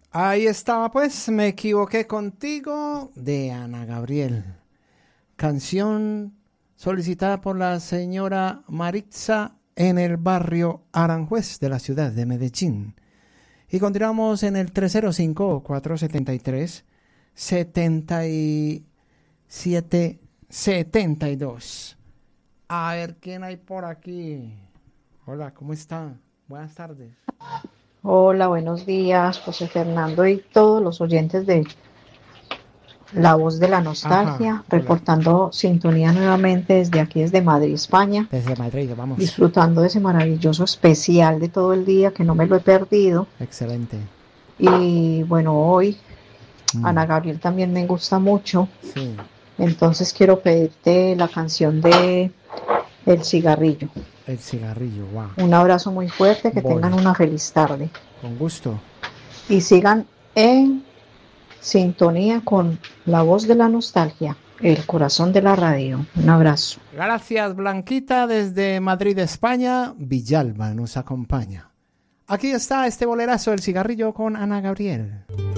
Ahí estaba pues, Me equivoqué contigo, de Ana Gabriel. Canción solicitada por la señora Maritza en el barrio Aranjuez de la ciudad de Medellín. Y continuamos en el 305-473-7772. A ver, ¿quién hay por aquí? Hola, ¿cómo está? Buenas tardes. Hola, buenos días, José Fernando y todos los oyentes de La Voz de la Ajá, Nostalgia, hola. reportando sintonía nuevamente desde aquí, desde Madrid, España, Desde Madrid, vamos. disfrutando de ese maravilloso especial de todo el día que no me lo he perdido. Excelente. Y bueno, hoy Ana Mm, Gabriel también me gusta mucho, sí, entonces quiero pedirte la canción de El Cigarrillo. el cigarrillo, wow. Un abrazo muy fuerte, que tengan Voy, una feliz tarde con gusto. y sigan en sintonía con La Voz de la Nostalgia, el corazón de la radio. Un abrazo. Gracias, Blanquita, desde Madrid, España. Villalba nos acompaña. Aquí está este bolerazo, El cigarrillo con Ana Gabriel.